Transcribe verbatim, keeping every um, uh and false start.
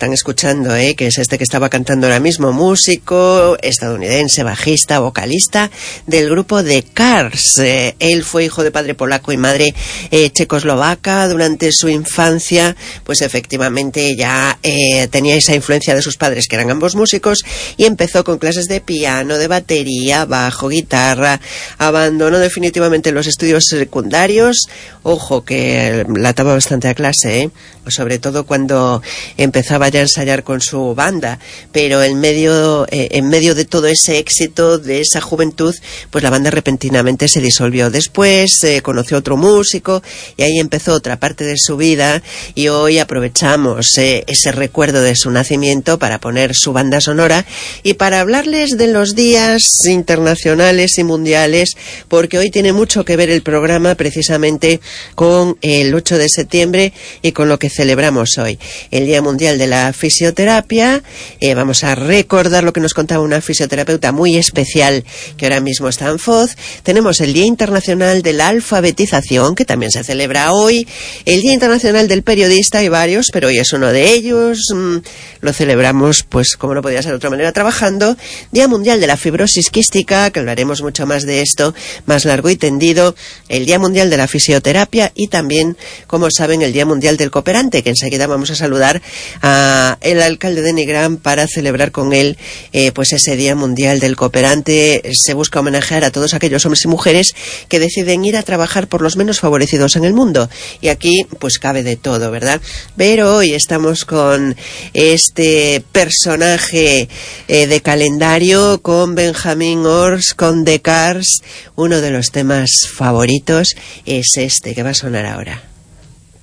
están escuchando, ¿eh? Que es este que estaba cantando ahora mismo, músico estadounidense, bajista, vocalista del grupo The Cars. Eh, él fue hijo de padre polaco y madre eh, checoslovaca. Durante su infancia, pues efectivamente ya eh, tenía esa influencia de sus padres, que eran ambos músicos, y empezó con clases de piano, de batería, bajo, guitarra. Abandonó definitivamente los estudios secundarios. Ojo, que lataba bastante a clase, ¿eh? Sobre todo cuando empezaba ya a ensayar con su banda, pero en medio, eh, en medio de todo ese éxito, de esa juventud, pues la banda repentinamente se disolvió. Después eh, conoció otro músico y ahí empezó otra parte de su vida, y hoy aprovechamos eh, ese recuerdo de su nacimiento para poner su banda sonora y para hablarles de los días internacionales y mundiales, porque hoy tiene mucho que ver el programa precisamente con el ocho de septiembre y con lo que celebramos hoy, el Día Mundial de la Fisioterapia. Eh, vamos a recordar lo que nos contaba una fisioterapeuta muy especial que ahora mismo está en Foz. Tenemos el Día Internacional de la Alfabetización, que también se celebra hoy, el Día Internacional del Periodista, hay varios, pero hoy es uno de ellos. Mm, lo celebramos, pues como no podía ser de otra manera, trabajando. Día Mundial de la Fibrosis Quística, que hablaremos mucho más de esto, más largo y tendido. El Día Mundial de la Fisioterapia y también, como saben, el Día Mundial del Cooperante, que enseguida vamos a saludar a el alcalde de Nigrán para celebrar con él eh, pues ese Día Mundial del Cooperante. Se busca homenajear a todos aquellos hombres y mujeres que deciden ir a trabajar por los menos favorecidos en el mundo, y aquí pues cabe de todo, ¿verdad? Pero hoy estamos con este personaje eh, de calendario, con Benjamin Ors, con The Cars. Uno de los temas favoritos es este que va a sonar ahora.